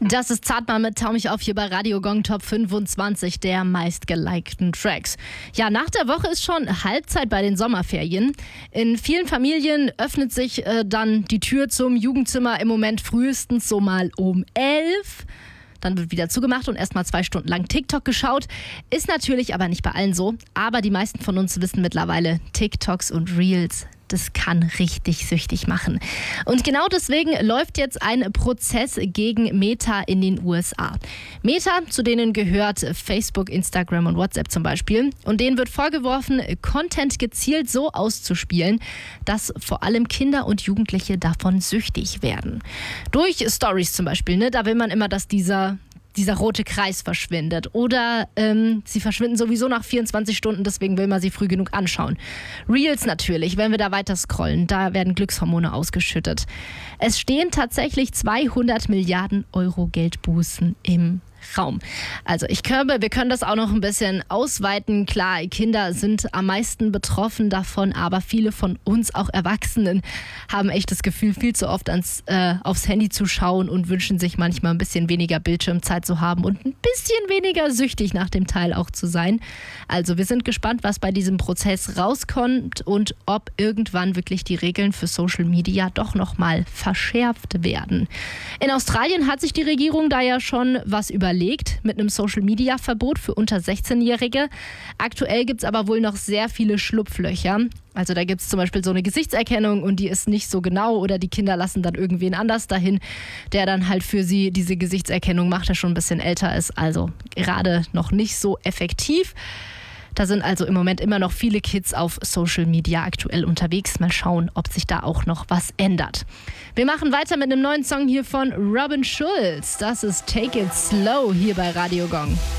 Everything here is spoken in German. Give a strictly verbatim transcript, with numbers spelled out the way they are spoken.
Das ist Zartmann mit Tau mich auf hier bei Radio Gong Top fünfundzwanzig der meistgelikten Tracks. Ja, nach der Woche ist schon Halbzeit bei den Sommerferien. In vielen Familien öffnet sich äh, dann die Tür zum Jugendzimmer im Moment frühestens so mal um elf. Dann wird wieder zugemacht und erstmal zwei Stunden lang TikTok geschaut. Ist natürlich aber nicht bei allen so. Aber die meisten von uns wissen mittlerweile, TikToks und Reels, das kann richtig süchtig machen. Und genau deswegen läuft jetzt ein Prozess gegen Meta in den U S A. Meta, zu denen gehört Facebook, Instagram und WhatsApp zum Beispiel. Und denen wird vorgeworfen, Content gezielt so auszuspielen, dass vor allem Kinder und Jugendliche davon süchtig werden. Durch Stories zum Beispiel, ne, da will man immer, dass dieser... dieser rote Kreis verschwindet. Oder ähm, sie verschwinden sowieso nach vierundzwanzig Stunden, deswegen will man sie früh genug anschauen. Reels natürlich, wenn wir da weiter scrollen, da werden Glückshormone ausgeschüttet. Es stehen tatsächlich zweihundert Milliarden Euro Geldbußen im Raum. Also ich glaube, wir können das auch noch ein bisschen ausweiten. Klar, Kinder sind am meisten betroffen davon, aber viele von uns, auch Erwachsenen, haben echt das Gefühl, viel zu oft ans, äh, aufs Handy zu schauen und wünschen sich manchmal ein bisschen weniger Bildschirmzeit zu haben und ein bisschen weniger süchtig nach dem Teil auch zu sein. Also wir sind gespannt, was bei diesem Prozess rauskommt und ob irgendwann wirklich die Regeln für Social Media doch nochmal verschärft werden. In Australien hat sich die Regierung da ja schon was überlegt mit einem Social-Media-Verbot für unter sechzehnjährige. Aktuell gibt es aber wohl noch sehr viele Schlupflöcher. Also da gibt es zum Beispiel so eine Gesichtserkennung und die ist nicht so genau oder die Kinder lassen dann irgendwen anders dahin, der dann halt für sie diese Gesichtserkennung macht, der schon ein bisschen älter ist. Also gerade noch nicht so effektiv. Da sind also im Moment immer noch viele Kids auf Social Media aktuell unterwegs. Mal schauen, ob sich da auch noch was ändert. Wir machen weiter mit einem neuen Song hier von Robin Schulz. Das ist Take It Slow hier bei Radio Gong.